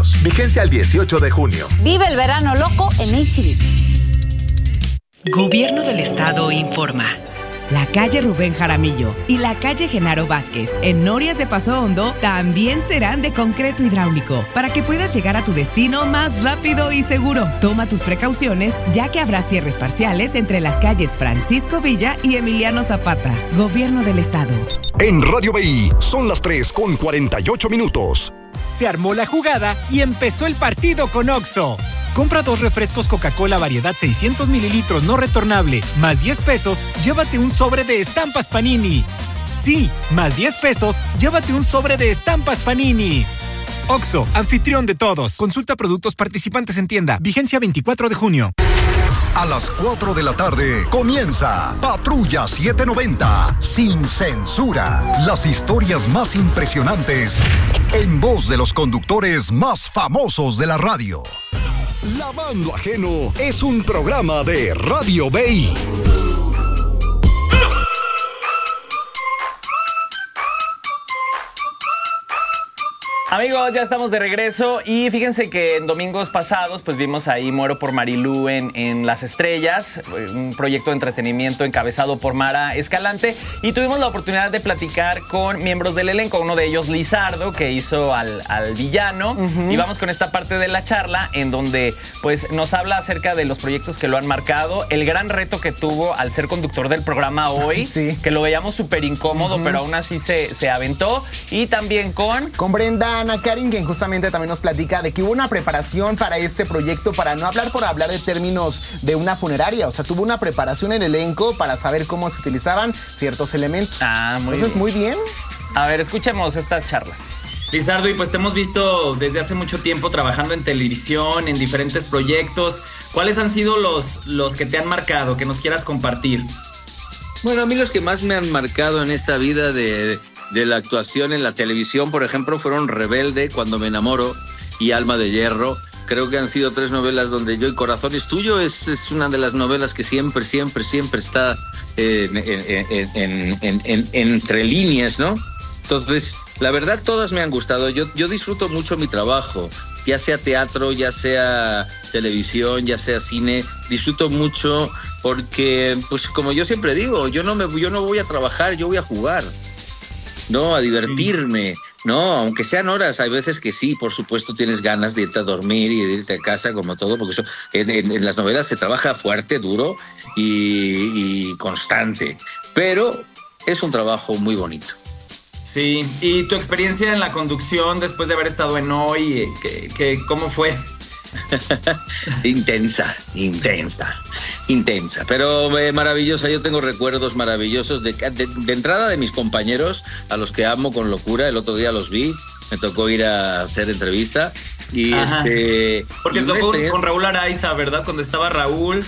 pesos. Vigencia al 18 de junio. Vive el verano loco en H-E-B. Gobierno del Estado informa. La calle Rubén Jaramillo y la calle Genaro Vázquez en Norias de Paso Hondo también serán de concreto hidráulico para que puedas llegar a tu destino más rápido y seguro. Toma tus precauciones, ya que habrá cierres parciales entre las calles Francisco Villa y Emiliano Zapata. Gobierno del Estado. En Radio BI son las 3:48. Se armó la jugada y empezó el partido con Oxxo. Compra 2 refrescos Coca-Cola variedad 600 mililitros no retornable, más 10 pesos, llévate un sobre de estampas Panini. Sí, más 10 pesos, llévate un sobre de estampas Panini. Oxxo, anfitrión de todos. Consulta productos participantes en tienda. Vigencia 24 de junio. A las 4 de la tarde comienza Patrulla 790, sin censura. Las historias más impresionantes en voz de los conductores más famosos de la radio. Lavando Ajeno es un programa de Radio BI. Amigos, ya estamos de regreso y fíjense que en domingos pasados pues vimos ahí Muero por Marilú en Las Estrellas, un proyecto de entretenimiento encabezado por Mara Escalante, y tuvimos la oportunidad de platicar con miembros del elenco, uno de ellos Lizardo, que hizo al villano, y vamos con esta parte de la charla en donde pues nos habla acerca de los proyectos que lo han marcado, el gran reto que tuvo al ser conductor del programa hoy, sí, que lo veíamos súper incómodo, pero aún así se aventó, y también con Brenda Ana Karin, quien justamente también nos platica de que hubo una preparación para este proyecto, para no hablar por hablar de términos de una funeraria, o sea, tuvo una preparación en el elenco para saber cómo se utilizaban ciertos elementos. Entonces, muy bien. A ver, escuchemos estas charlas. Lizardo, y pues te hemos visto desde hace mucho tiempo trabajando en televisión, en diferentes proyectos. ¿Cuáles han sido los que te han marcado, que nos quieras compartir? Bueno, a mí los que más me han marcado en esta vida de la actuación en la televisión, por ejemplo, fueron Rebelde, Cuando me enamoro y Alma de hierro. Creo que han sido 3 novelas donde yo, y Corazón es tuyo, es una de las novelas que siempre está entre líneas, ¿no? Entonces, la verdad, todas me han gustado. Yo disfruto mucho mi trabajo, ya sea teatro, ya sea televisión, ya sea cine. Disfruto mucho porque, pues como yo siempre digo, yo no voy a trabajar, yo voy a jugar. No, a divertirme, no, aunque sean horas, hay veces que sí, por supuesto tienes ganas de irte a dormir y de irte a casa, como todo, porque eso, en las novelas se trabaja fuerte, duro y constante, pero es un trabajo muy bonito. Sí, y tu experiencia en la conducción después de haber estado en Hoy, ¿cómo fue? Intensa, pero maravillosa. Yo tengo recuerdos maravillosos de entrada de mis compañeros, a los que amo con locura. El otro día los vi, me tocó ir a hacer entrevista y porque y tocó con Raúl Araiza, ¿verdad? Cuando estaba Raúl,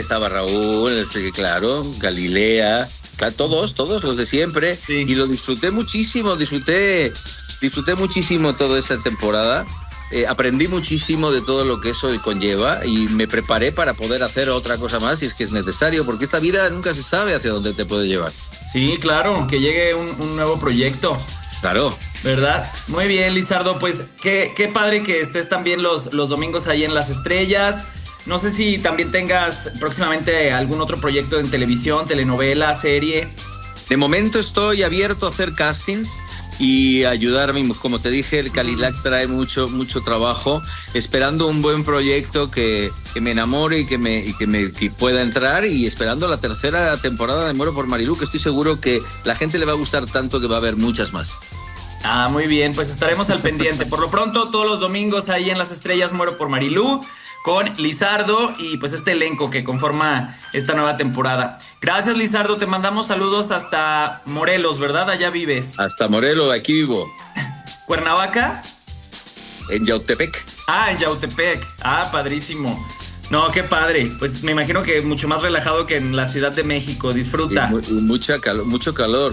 claro, Galilea, todos los de siempre, sí. Y lo disfruté muchísimo, disfruté muchísimo toda esa temporada. Aprendí muchísimo de todo lo que eso conlleva y me preparé para poder hacer otra cosa más si es que es necesario, porque esta vida nunca se sabe hacia dónde te puede llevar. Sí, claro, que llegue un nuevo proyecto. Claro. ¿Verdad? Muy bien, Lizardo, pues qué padre que estés también los domingos ahí en Las Estrellas. No sé si también tengas próximamente algún otro proyecto en televisión, telenovela, serie. De momento estoy abierto a hacer castings y ayudarme, como te dije, el Cadillac trae mucho trabajo, esperando un buen proyecto que me enamore y que pueda entrar, y esperando la 3ª temporada de Muero por Marilú, que estoy seguro que la gente le va a gustar tanto que va a haber muchas más. Muy bien, pues estaremos al pendiente. Por lo pronto, todos los domingos ahí en Las Estrellas, Muero por Marilú, con Lizardo y pues este elenco que conforma esta nueva temporada. Gracias, Lizardo, te mandamos saludos hasta Morelos, ¿verdad? Allá vives. Hasta Morelos, aquí vivo. ¿Cuernavaca? En Yautepec. En Yautepec. Padrísimo. No, qué padre. Pues me imagino que mucho más relajado que en la Ciudad de México. Disfruta. Mucho calor.